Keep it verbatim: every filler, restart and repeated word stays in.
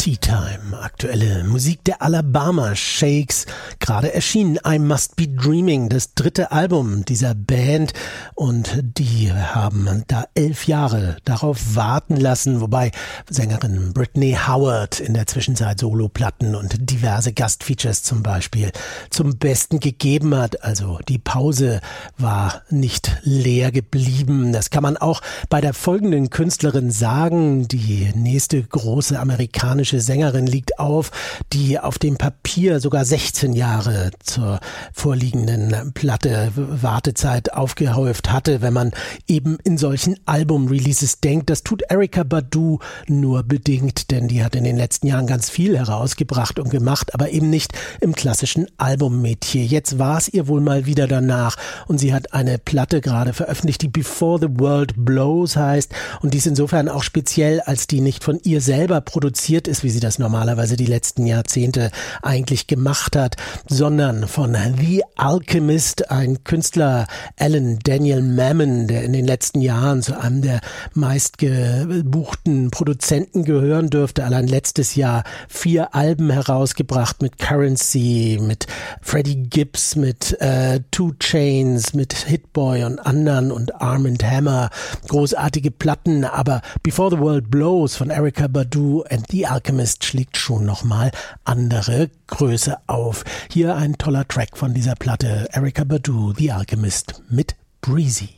Tea Time, aktuelle Musik der Alabama Shakes, gerade erschienen I Must Be Dreaming, das dritte Album dieser Band, und die haben da elf Jahre darauf warten lassen, wobei Sängerin Brittany Howard in der Zwischenzeit Soloplatten und diverse Gastfeatures zum Beispiel zum Besten gegeben hat. Also die Pause war nicht leer geblieben. Das kann man auch bei der folgenden Künstlerin sagen. Die nächste große amerikanische Sängerin liegt auf, die auf dem Papier sogar sechzehn Jahre zur vorliegenden Platte Wartezeit aufgehäuft hatte, wenn man eben in solchen Album-Releases denkt. Das tut Erykah Badu nur bedingt, denn die hat in den letzten Jahren ganz viel herausgebracht und gemacht, aber eben nicht im klassischen Album-Metier. Jetzt war es ihr wohl mal wieder danach und sie hat eine Platte gerade veröffentlicht, die Before the World Blows heißt, und die ist insofern auch speziell, als die nicht von ihr selber produziert ist, wie sie das normalerweise die letzten Jahrzehnte eigentlich gemacht hat, sondern von The Alchemist, ein Künstler, Alan Daniel Mammon, der in den letzten Jahren zu einem der meistgebuchten Produzenten gehören dürfte. Allein letztes Jahr vier Alben herausgebracht mit Currency, mit Freddie Gibbs, mit äh, Two Chainz, mit Hitboy und anderen und Arm and Hammer. Großartige Platten, aber Before the World Blows von Erykah Badu and The Alchemist schlägt schon nochmal andere Größe auf. Hier ein toller Track von dieser Platte, Erykah Badu, The Alchemist mit Breezy.